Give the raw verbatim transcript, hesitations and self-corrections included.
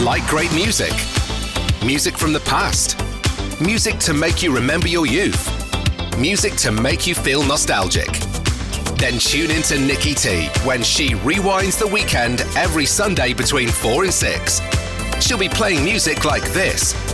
like great music? Music from the past? Music to make you remember your youth? Music to make you feel nostalgic? Then tune in to Nikki T when she rewinds the weekend every Sunday between four and six. She'll be playing music like this.